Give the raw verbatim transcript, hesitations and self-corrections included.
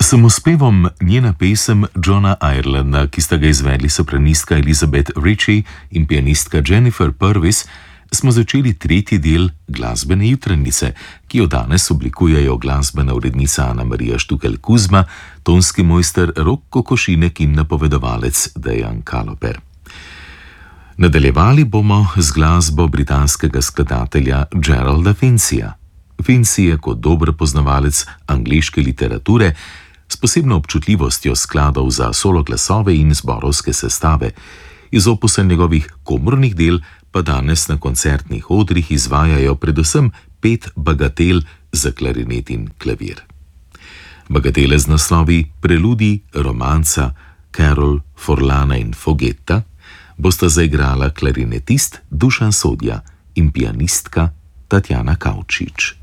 samospevom njena pesem Johna Irelanda, ki sta ga izvedli sopranistka Elizabeth Ritchie in pianistka Jennifer Purvis, smo začeli tretji del glasbene jutranice, ki jo danes oblikujejo glasbena urednica Ana Marija Štukelj-Kuzma, tonski mojster Rok Kokošinek in napovedovalec Dejan Kaloper. Nadaljevali bomo z glasbo britanskega skladatelja Geralda Fincija. Finci je kot dober poznavalec angleške literature s posebno občutljivostjo skladov za solo glasove in zborovske sestave. Iz opusa njegovih komornih del pa danes na koncertnih odrih izvajajo predvsem pet bagatel za klarinet in klavir. Bagatele z naslovi Preludij, Romanca, Carol, Forlana in Fogetta bosta zaigrala klarinetist Dušan Sodja in pianistka Tatjana Kavčič.